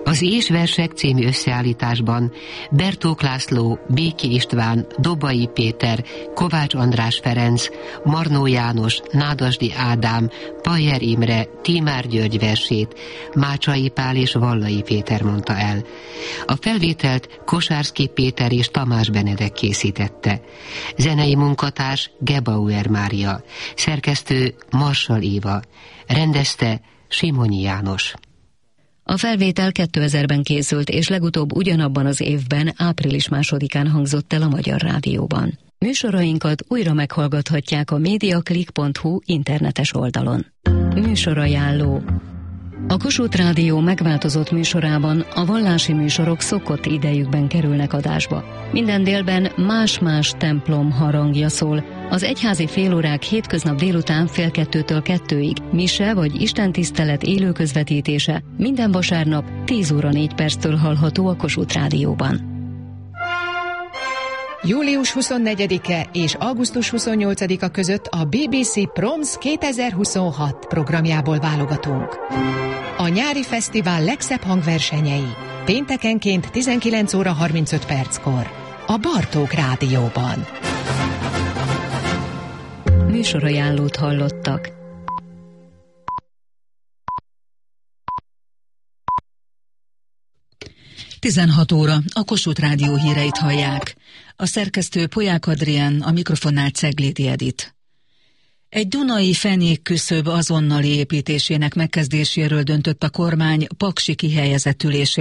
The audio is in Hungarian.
Az Ésversek című összeállításban Bertók László, Béki István, Dobai Péter, Kovács András Ferenc, Marnó János, Nádasdy Ádám, Pajer Imre, Tímár György versét Mácsai Pál és Vallai Péter mondta el. A felvételt Kosárszky Péter és Tamás Benedek készítette. Zenei munkatárs Gebauer Mária, szerkesztő Marshall Éva, rendezte Simonyi János. A felvétel 2000-ben készült, és legutóbb ugyanabban az évben, április 2-án hangzott el a Magyar Rádióban. Műsorainkat újra meghallgathatják a mediaclick.hu internetes oldalon. Műsorajánló. A Kossuth Rádió megváltozott műsorában a vallási műsorok szokott idejükben kerülnek adásba. Minden délben más-más templom harangja szól. Az egyházi félórák hétköznap délután 1:30-től 2-ig, mise vagy istentisztelet élő közvetítése minden vasárnap 10 óra 4 perctől hallható a Kossuth Rádióban. Július 24-e és augusztus 28-a között a BBC Proms 2026 programjából válogatunk. A nyári fesztivál legszebb hangversenyei péntekenként 19 óra 35 perckor a Bartók Rádióban. Műsorajánlót hallottak. Tizenhat óra, a Kossuth Rádió híreit hallják. A szerkesztő Polyák Adrián, a mikrofonnál Ceglédi Edit. Egy dunai fenékküszöb azonnali építésének megkezdéséről döntött a kormány paksi kihelyezett ülésén.